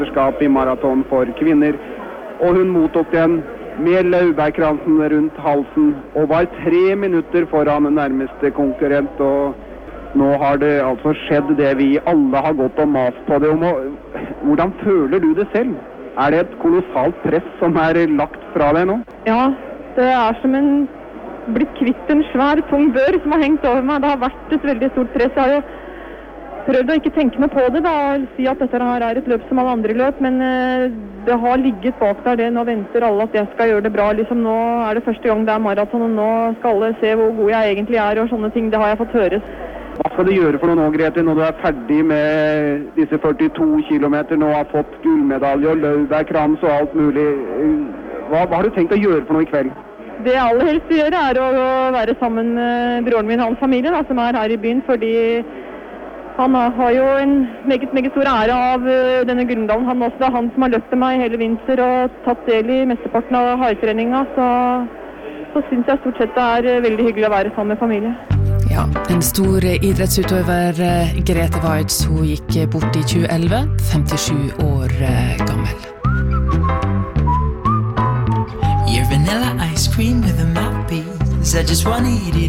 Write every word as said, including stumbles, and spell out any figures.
mesterskap I maraton for kvinner, og hun mottok den med laurbærkransen rundt halsen, og var tre minutter foran nærmeste konkurrent, og nå har det altså skjedd det vi alle har gått og mast på det om. Hvordan føler du det selv? Er det et kolossalt press som er lagt fra deg nå? Ja, det er som en blitt kvitt en svær, tung bør som har hengt over meg. Det har vært et veldig stort press. Jeg har jo prøvd å ikke tenke noe på det da, og si at dette her er et løp som alle andre løp, men eh, det har ligget bak der det. Nå venter alle at jeg skal gjøre det bra. Liksom, nå er det første gang det er maraton, og nå skal alle se hvor god jeg egentlig er, og sånne ting. Det har jeg fått høre. Hva skal du gjøre for noe nå, Grete, når du er ferdig med disse førtito kilometer, nå har fått gullmedalje og laurbærkrans og alt mulig? Hva, hva har du tenkt å gjøre for noe I kveld? Det jeg aller helst vil gjøre er å være sammen med broren min og hans familie, da, som er her I byen, fordi han har jo en meget, meget stor ære av denne gullmedaljen. Han også, det er han som har løpt meg hele vinter og tatt del I mesteparten av haitreninga, så, så synes jeg stort sett det er veldig hyggelig å være sammen med familie. Ja, en stor idrettsutøver, Grete Waitz, hun gikk bort I tjue elleve, femtisju år gammel. Your vanilla ice cream with a mouthpiece, I just want to eat it